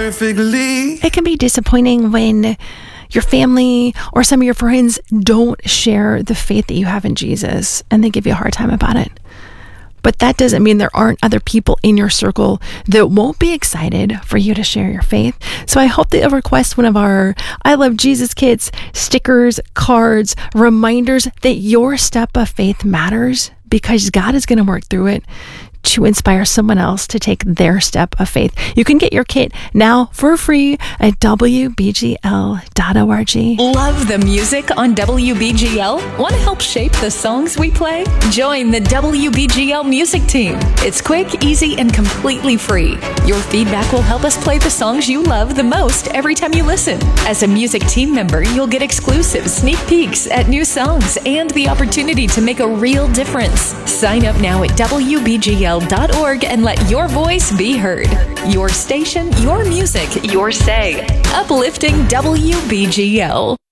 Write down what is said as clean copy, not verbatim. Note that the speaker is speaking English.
perfectly. It can be disappointing when your family or some of your friends don't share the faith that you have in Jesus and they give you a hard time about it. But that doesn't mean there aren't other people in your circle that won't be excited for you to share your faith. So I hope that you'll request one of our I Love Jesus kits, stickers, cards, reminders that your step of faith matters, because God is going to work through it to inspire someone else to take their step of faith. You can get your kit now for free at WBGL.org. Love the music on WBGL? Want to help shape the songs we play? Join the WBGL music team. It's quick, easy, and completely free. Your feedback will help us play the songs you love the most every time you listen. As a music team member, you'll get exclusive sneak peeks at new songs and the opportunity to make a real difference. Sign up now at WBGL.org and let your voice be heard. Your station, your music, your say. Uplifting WBGL.